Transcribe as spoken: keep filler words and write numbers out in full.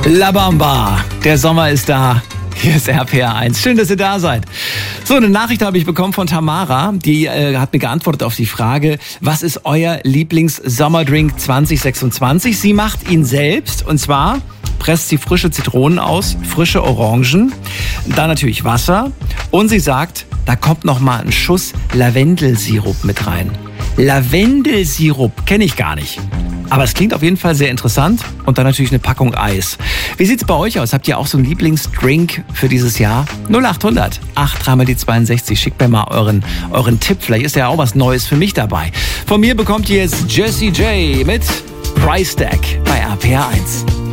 La Bamba, der Sommer ist da. Hier ist R P R eins. Schön, dass ihr da seid. So, eine Nachricht habe ich bekommen von Tamara. Die äh, hat mir geantwortet auf die Frage, was ist euer Lieblings-Sommerdrink zwanzig sechsundzwanzig? Sie macht ihn selbst und zwar presst sie frische Zitronen aus, frische Orangen, dann natürlich Wasser und sie sagt, da kommt noch mal ein Schuss Lavendelsirup mit rein. Lavendelsirup kenne ich gar nicht. Aber es klingt auf jeden Fall sehr interessant. Und dann natürlich eine Packung Eis. Wie sieht's bei euch aus? Habt ihr auch so einen Lieblingsdrink für dieses Jahr? null acht hundert acht drei mal die zweiundsechzig. Schickt mir mal euren, euren Tipp. Vielleicht ist ja auch was Neues für mich dabei. Von mir bekommt ihr jetzt Jessie J mit Price Tag bei R P R eins.